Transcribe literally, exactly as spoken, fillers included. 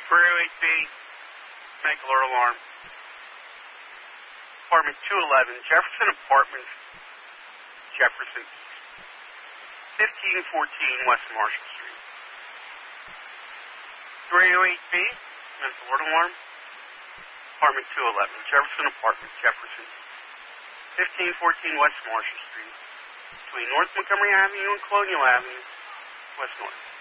three oh eight B, make alert alarm. Apartment two eleven, Jefferson Apartments, Jefferson, fifteen fourteen West Marshall Street. three oh eight B, make alert alarm. Apartment two eleven, Jefferson Apartments, Jefferson, fifteen fourteen West Marshall Street, between North Montgomery Avenue and Colonial Avenue, West North.